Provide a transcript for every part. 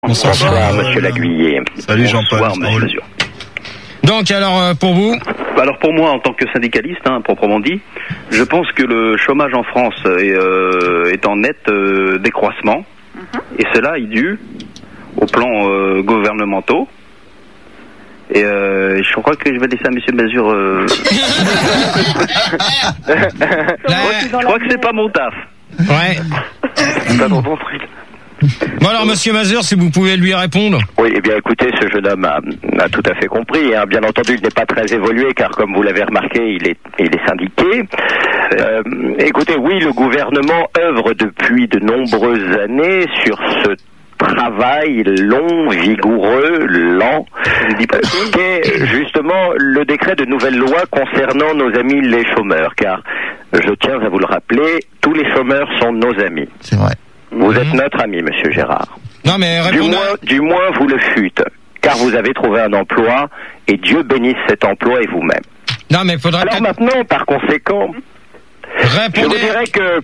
Bonsoir, monsieur Laguiller. Salut Jean-Paul. Bonsoir, monsieur Mazur. Donc, alors, pour vous? Alors, pour moi, en tant que syndicaliste, proprement dit, je pense que le chômage en France est en net décroissement. Et cela est dû aux plans gouvernementaux. Et je crois que je vais laisser à monsieur Mazur. Je crois que c'est pas mon taf. Ouais. C'est pas mon truc. Bon alors, monsieur Mazur, si vous pouvez lui répondre. Oui, eh bien écoutez, ce jeune homme a tout à fait compris. Bien entendu, il n'est pas très évolué, car comme vous l'avez remarqué, il est syndiqué. Écoutez, oui, le gouvernement œuvre depuis de nombreuses années sur ce travail long, vigoureux, lent, qu'est justement le décret de nouvelle loi concernant nos amis les chômeurs, car je tiens à vous le rappeler, tous les chômeurs sont nos amis. C'est vrai. Vous êtes notre ami, monsieur Gérard. Non, mais répondez. Du moins, vous le fûtes, car vous avez trouvé un emploi, et Dieu bénisse cet emploi et vous-même. Non, mais faudrait. Alors maintenant, par conséquent, je vous dirais que...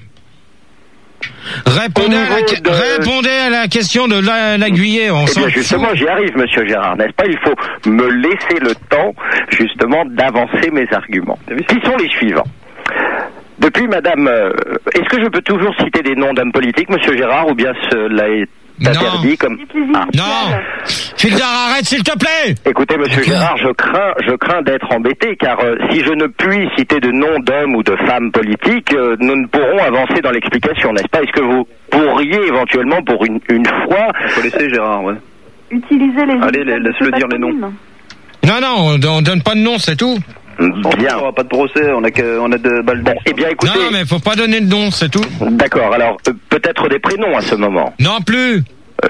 Répondez à la question de Laguiller. Eh bien, justement, j'y arrive, monsieur Gérard, n'est-ce pas? Il faut me laisser le temps, justement, d'avancer mes arguments, qui sont les suivants. Depuis, madame, est-ce que je peux toujours citer des noms d'hommes politiques, monsieur Gérard, ou bien cela est interdit comme... Non. Fildar, arrête, s'il te plaît. Écoutez, monsieur Gérard, je crains d'être embêté, car si je ne puis citer de noms d'hommes ou de femmes politiques, nous ne pourrons avancer dans l'explication, n'est-ce pas? Est-ce que vous pourriez éventuellement, pour une fois... Il faut laisser Gérard, ouais. Utiliser les... Allez, laisse-le dire les noms. Non, on donne pas de nom, c'est tout. Bien. On n'aura pas de procès, on a de balles. Bon, eh bien, écoutez... Non, mais faut pas donner de nom, c'est tout. D'accord, alors, peut-être des prénoms à ce moment. Non plus.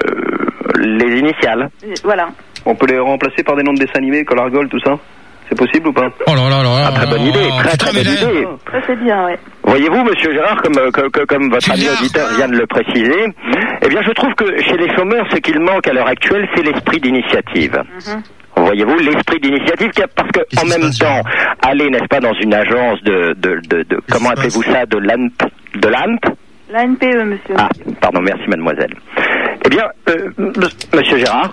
Les initiales. Voilà. On peut les remplacer par des noms de dessins animés, Collargol, tout ça? C'est possible ou pas? Oh là là là. Très bonne idée, très bonne idée. Ça c'est bien, ouais. Voyez-vous, monsieur Gérard, comme votre ami auditeur vient de le préciser, eh bien, je trouve que chez les chômeurs, ce qu'il manque à l'heure actuelle, c'est l'esprit d'initiative. Voyez-vous, l'esprit d'initiative, parce que en même temps, aller, n'est-ce pas, dans une agence de comment appelez-vous ça, de l'ANP? L'ANPE, monsieur. Ah, pardon, merci, mademoiselle. Eh bien, monsieur Gérard.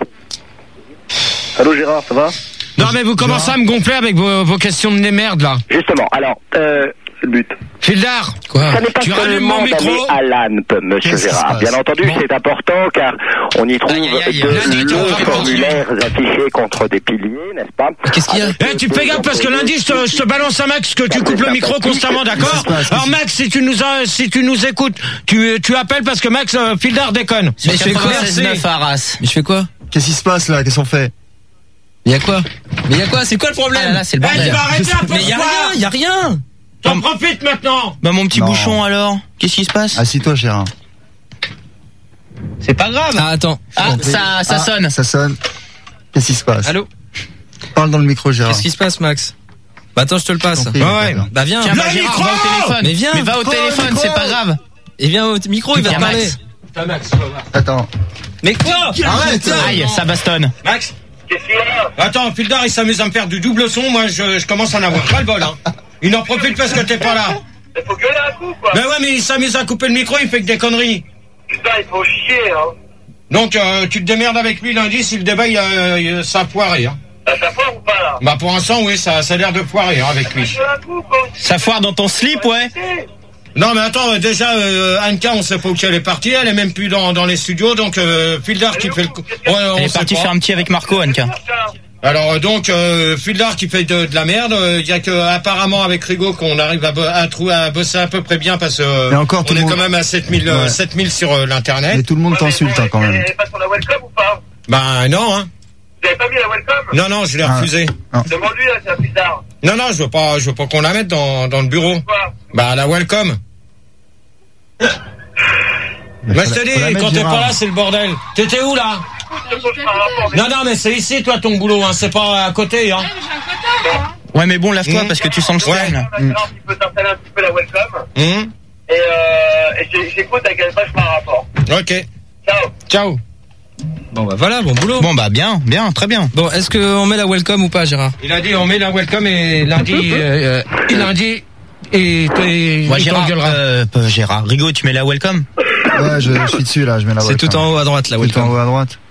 Allô, Gérard, ça va? Non, mais vous commencez à me gonfler avec vos questions de merde, là. Justement, alors, le but. Fildar, ça n'est pas seulement d'aller à l'ANP, monsieur Gérard. Bien entendu, c'est important, car on y trouve de longs formulaires affichés contre des piliers, n'est-ce pas? Qu'est-ce qu'il y a? Tu fais gaffe, parce que lundi, je te balance à Max, que tu coupes le micro constamment, d'accord? Alors Max, si tu nous écoutes, tu appelles parce que Max, Fildar déconne. Mais je fais quoi? Mais je fais quoi? Qu'est-ce qui se passe là? Qu'est-ce qu'on fait? Mais y a quoi? C'est quoi le problème? Là, c'est le bordel. Tu vas arrêter un peu. Mais y a rien. T'en profites maintenant. Bah mon petit bouchon alors, qu'est-ce qui se passe? Assis-toi, Gérard. C'est pas grave. Ah attends. Ça sonne. Ça sonne. Qu'est-ce qui se passe? Allô? Parle dans le micro, Gérard. Qu'est-ce qui se passe, Max? Bah attends, je te le passe. Ouais. Bah viens. Tiens, Gérard, va au téléphone. Mais viens. Mais va au téléphone, c'est pas grave. Et viens au micro, il va te parler. Max. Attends. Mais quoi? Arrête. Aïe, ça bastonne. Max. Attends, Fildar, il s'amuse à me faire du double son. Moi, je commence à en avoir pas le bol, hein. Il en profite parce que t'es pas là. Il faut gueuler un coup, quoi. Mais ouais, mais il s'amuse à couper le micro, il fait que des conneries. Putain, il faut chier, hein. Donc, tu te démerdes avec lui lundi si le débat, ça a foiré, hein. Ça foire ou pas, là? Bah, pour l'instant, oui, ça a l'air de foirer, hein, avec lui. Ça foire dans ton slip, ouais. Non, mais attends, déjà, Anka, on sait pas où elle est partie, elle est même plus dans les studios, donc, Fildar qui fait le coup. Elle est partie faire un petit avec Marco, Anka. Alors donc Fildar qui fait de la merde, il y a que apparemment avec Rigaud qu'on arrive à bosser à peu près bien parce que on est quand même à 7000 sur l'internet. Mais tout le monde t'insulte quand même. Vous avez pas sur la welcome ou pas? Bah non hein. Vous avez pas mis la welcome? Non, je l'ai refusé. Demande-lui là, c'est un bizarre. Non, je veux pas qu'on la mette dans le bureau. Bah la welcome. Moi je te dis, quand t'es pas là, c'est le bordel. T'étais où là? Non, mais c'est ici, toi, ton boulot, hein. C'est pas à côté, hein. Ouais, mais bon, lave-toi parce que tu sens le stern. Tu peux t'installer un petit peu la welcome. Et j'écoute à quelle page par rapport. Ok. Ciao. Bon, bah voilà, bon boulot. Bon, bah bien, très bien. Bon, est-ce qu'on met la welcome ou pas, Gérard? Il a dit, on met la welcome et lundi, et ouais, Gérard, Rigaud, tu mets la welcome? Ouais, je suis dessus là, je mets la welcome. C'est tout en haut à droite, la welcome. Tout en haut à droite.